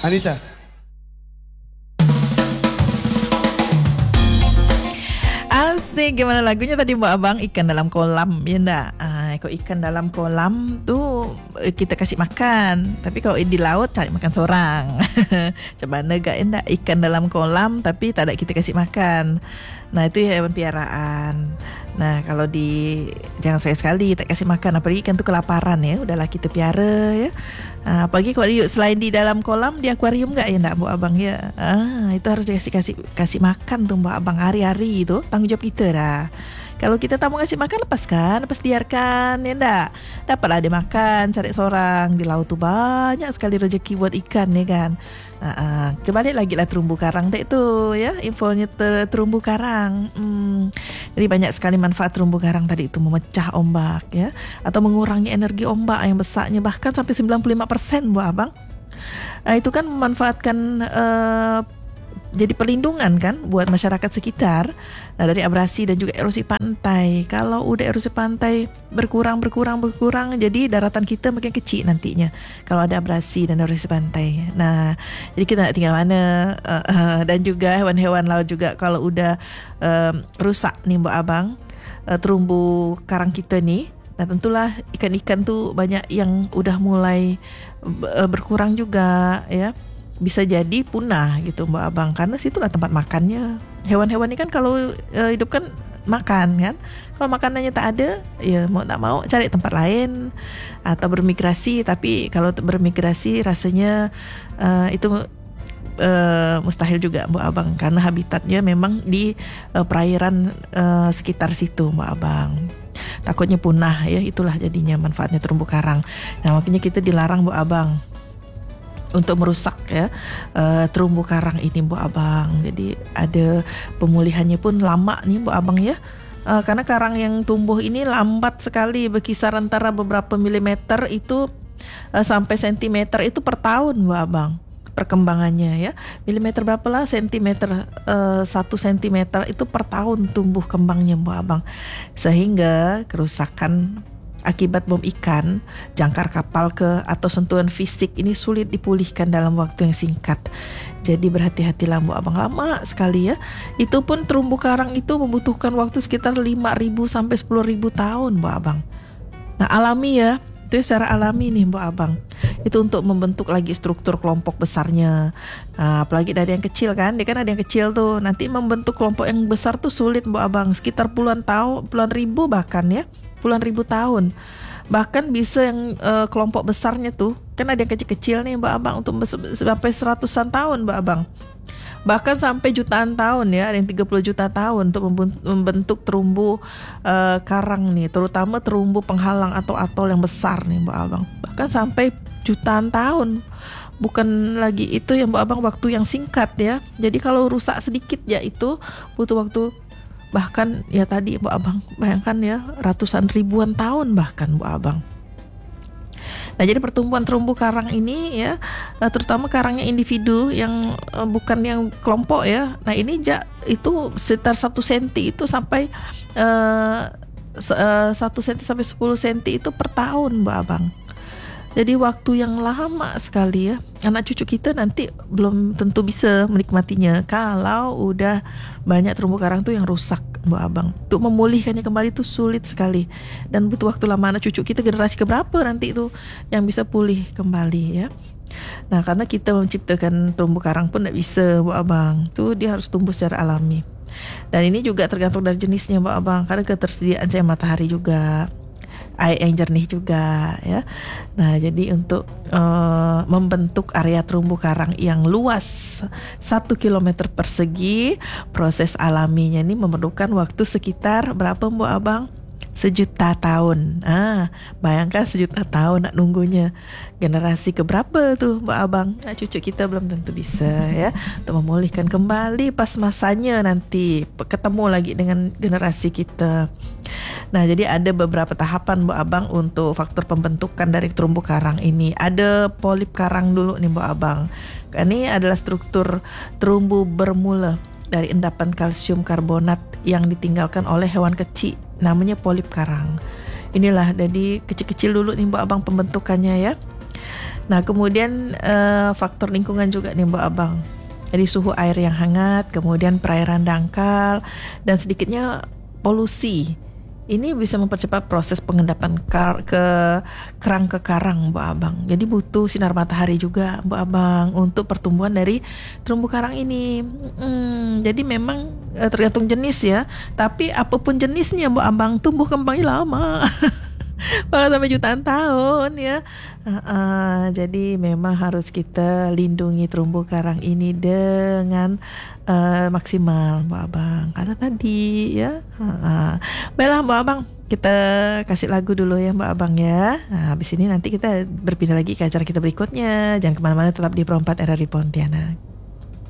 Anita. Asik, gimana lagunya tadi Mbak Abang? Ikan dalam kolam, ya enggak? Kalau ikan dalam kolam tuh kita kasih makan. Tapi kalau di laut cari makan seorang. Coba negak enggak ikan dalam kolam tapi tak ada kita kasih makan. Nah itu hewan piaraan. Nah kalau jangan sekali tak kasih makan, apalagi ikan tuh kelaparan ya. Udahlah kita piara ya. Apalagi kalau selain di dalam kolam di akuarium enggak ya enggak Bu Abang ya. Itu harus kasih makan tuh Mbak Abang hari-hari itu. Tanggung jawab kita dah. Kalau kita tak mau ngasih makan, lepas biarkan, ya enggak? Dapatlah dia makan, cari seorang. Di laut tuh banyak sekali rezeki buat ikan, ya kan? Kembali lagi lah terumbu karang itu, ya. Infonya terumbu karang. Jadi banyak sekali manfaat terumbu karang tadi itu, memecah ombak, ya. Atau mengurangi energi ombak yang besarnya, bahkan sampai 95% Bu Abang. Itu kan memanfaatkan jadi perlindungan kan buat masyarakat sekitar. Nah dari abrasi dan juga erosi pantai. Kalau udah erosi pantai berkurang, jadi daratan kita makin kecil nantinya kalau ada abrasi dan erosi pantai. Nah jadi kita nak tinggal mana. Dan juga hewan-hewan laut juga kalau udah rusak nih Mbak Abang, terumbu karang kita nih. Nah tentulah ikan-ikan tuh banyak yang udah mulai berkurang juga ya. Bisa jadi punah gitu Mbak Abang, karena situlah tempat makannya. Hewan-hewan ini kan kalau hidup kan makan kan. Kalau makanannya tak ada, ya mau tak mau cari tempat lain atau bermigrasi. Tapi kalau bermigrasi rasanya itu mustahil juga Mbak Abang, karena habitatnya memang di perairan sekitar situ Mbak Abang. Takutnya punah ya, itulah jadinya manfaatnya terumbu karang. Nah makanya kita dilarang Mbak Abang untuk merusak ya terumbu karang ini Bu Abang. Jadi ada pemulihannya pun lama nih Bu Abang ya. Karena karang yang tumbuh ini lambat sekali, berkisar antara beberapa milimeter itu sampai sentimeter itu per tahun Bu Abang. Perkembangannya ya, milimeter berapa lah, sentimeter 1 sentimeter itu per tahun tumbuh kembangnya Bu Abang. Sehingga kerusakan akibat bom ikan, jangkar kapal atau sentuhan fisik ini sulit dipulihkan dalam waktu yang singkat. Jadi berhati-hatilah Bu Abang, lama sekali ya. Itu pun terumbu karang itu membutuhkan waktu sekitar 5.000 sampai 10.000 tahun Bu Abang. Nah alami ya, itu secara alami nih Bu Abang. Itu untuk membentuk lagi struktur kelompok besarnya. Nah, apalagi dari yang kecil kan, dia kan ada yang kecil tuh. Nanti membentuk kelompok yang besar tuh sulit Bu Abang, sekitar puluhan ribu bahkan ya. Puluhan ribu tahun. Bahkan bisa yang kelompok besarnya tuh, kan ada yang kecil-kecil nih Mbak Abang, untuk sampai 100-an tahun Mbak Abang. Bahkan sampai jutaan tahun ya, ada yang 30 juta tahun untuk membentuk terumbu karang nih, terutama terumbu penghalang atau atol yang besar nih Mbak Abang. Bahkan sampai jutaan tahun. Bukan lagi itu yang Mbak Abang waktu yang singkat ya. Jadi kalau rusak sedikit ya itu butuh waktu. Bahkan ya tadi Bu Abang, bayangkan ya, ratusan ribuan tahun bahkan Bu Abang. Nah jadi pertumbuhan terumbu karang ini ya, terutama karangnya individu yang bukan yang kelompok ya. Nah ini itu sekitar 1 senti itu sampai 1 senti sampai 10 senti itu per tahun Bu Abang. Jadi waktu yang lama sekali ya. Anak cucu kita nanti belum tentu bisa menikmatinya kalau udah banyak terumbu karang tuh yang rusak Mbak Abang. Untuk memulihkannya kembali tuh sulit sekali. Dan butuh waktu lama, anak cucu kita generasi keberapa nanti itu yang bisa pulih kembali ya. Nah karena kita menciptakan terumbu karang pun tidak bisa Mbak Abang. Tuh dia harus tumbuh secara alami. Dan ini juga tergantung dari jenisnya Mbak Abang. Karena ketersediaan cahaya matahari juga, air yang jernih juga ya. Nah jadi untuk membentuk area terumbu karang yang luas 1 km persegi, proses alaminya ini memerlukan waktu sekitar berapa Mbak Abang? 1.000.000 tahun. Bayangkan 1.000.000 tahun nak nunggunya. Generasi keberapa tuh Mbak Abang? Cucu kita belum tentu bisa ya, untuk memulihkan kembali pas masanya nanti ketemu lagi dengan generasi kita. Nah jadi ada beberapa tahapan Mbak Abang untuk faktor pembentukan dari terumbu karang ini. Ada polip karang dulu nih Mbak Abang. Ini adalah struktur terumbu bermula dari endapan kalsium karbonat yang ditinggalkan oleh hewan kecil, namanya polip karang. Inilah jadi kecil-kecil dulu nih Mbak Abang pembentukannya ya. Nah, kemudian faktor lingkungan juga nih Mbak Abang. Jadi suhu air yang hangat, kemudian perairan dangkal, dan sedikitnya polusi. Ini bisa mempercepat proses pengendapan kerang ke karang, Mbak Abang. Jadi butuh sinar matahari juga, Mbak Abang, untuk pertumbuhan dari terumbu karang ini. Jadi memang tergantung jenis ya. Tapi apapun jenisnya, Mbak Abang, tumbuh kembangnya lama. Bahkan sampai jutaan tahun ya. Jadi memang harus kita lindungi terumbu karang ini dengan maksimal, Mbak Abang. Karena tadi ya. Baiklah Mbak Abang, kita kasih lagu dulu ya Mbak Abang ya. Nah, habis ini nanti kita berpindah lagi ke acara kita berikutnya. Jangan kemana-mana, tetap di Pro 4 RRI Pontianak.